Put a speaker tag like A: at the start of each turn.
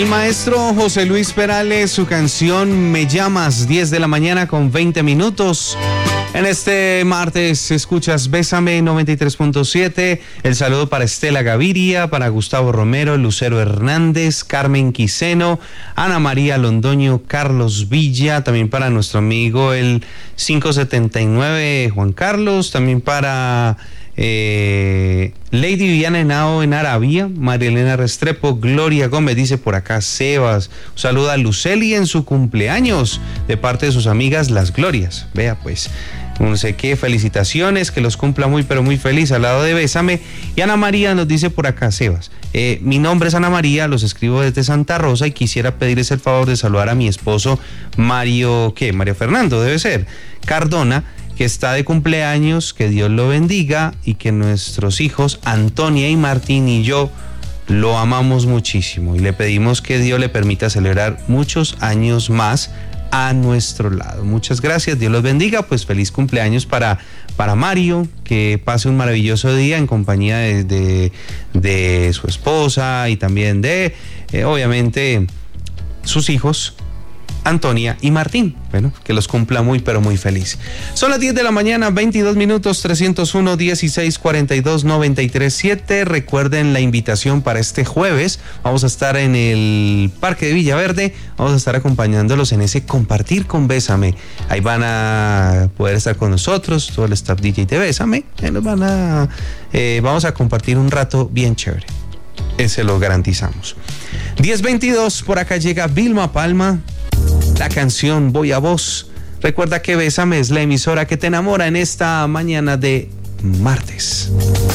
A: El maestro José Luis Perales, su canción Me Llamas, 10 de la mañana con 20 minutos. En este martes escuchas Bésame 93.7. El saludo para Estela Gaviria, para Gustavo Romero, Lucero Hernández, Carmen Quiseno, Ana María Londoño, Carlos Villa, también para nuestro amigo el 579 Juan Carlos, también para Lady Viviana Henao en Arabia, María Elena Restrepo, Gloria Gómez, dice por acá Sebas, un saludo a Luceli en su cumpleaños de parte de sus amigas Las Glorias. Vea pues, no sé qué, felicitaciones, que los cumpla muy pero muy feliz al lado de Bésame. Y Ana María nos dice por acá, Sebas, mi nombre es Ana María, los escribo desde Santa Rosa y quisiera pedirles el favor de saludar a mi esposo Mario Fernando, debe ser, Cardona, que está de cumpleaños, que Dios lo bendiga y que nuestros hijos Antonia y Martín y yo lo amamos muchísimo y le pedimos que Dios le permita celebrar muchos años más a nuestro lado. Muchas gracias, Dios los bendiga, pues feliz cumpleaños para Mario, que pase un maravilloso día en compañía de su esposa y también de, obviamente, sus hijos Antonia y Martín. Bueno, que los cumpla muy pero muy feliz. Son las 10 de la mañana, 22 minutos, 301-1642-937. Recuerden la invitación para este jueves. Vamos a estar en el Parque de Villaverde. Vamos a estar acompañándolos en ese compartir con Bésame. Ahí van a poder estar con nosotros, todo el staff DJ de Bésame. Vamos a compartir un rato bien chévere. Ese lo garantizamos. 10:22, por acá llega Vilma Palma. La canción Voy a Vos. Recuerda que Bésame es la emisora que te enamora en esta mañana de martes.